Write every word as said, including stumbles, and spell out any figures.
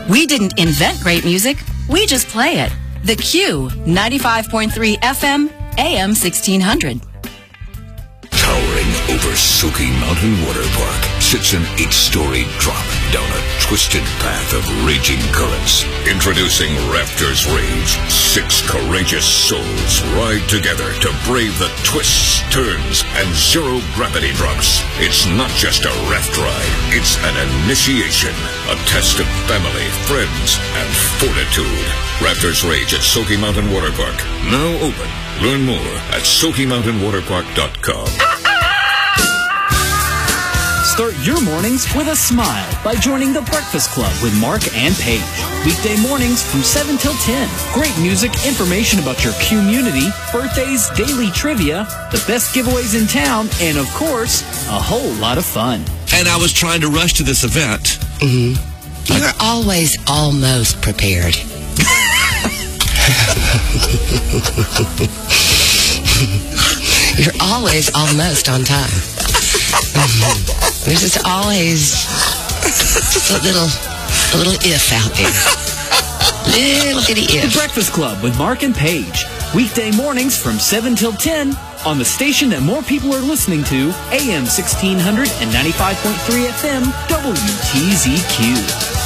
We didn't invent great music, we just play it. The Q, ninety-five point three F M, A M sixteen hundred. Towering over Soaky Mountain Water Park sits an eight-story drop down a twisted path of raging currents. Introducing Raptors Rage. Six courageous souls ride together to brave the twists, turns, and zero-gravity drops. It's not just a raft ride. It's an initiation. A test of family, friends, and fortitude. Raptors Rage at Soaky Mountain Water Park. Now open. Learn more at Soaky Mountain Water Park dot com. Start your mornings with a smile by joining the Breakfast Club with Mark and Paige. Weekday mornings from seven till ten. Great music, information about your community, birthdays, daily trivia, the best giveaways in town, and of course, a whole lot of fun. And I was trying to rush to this event. Mm-hmm. You're always almost prepared. You're always almost on time. Mm-hmm. There's just always just a little, a little if out there. Little bitty if. The Breakfast Club with Mark and Paige. Weekday mornings from seven till ten on the station that more people are listening to, A M sixteen hundred and ninety-five point three F M, W T Z Q.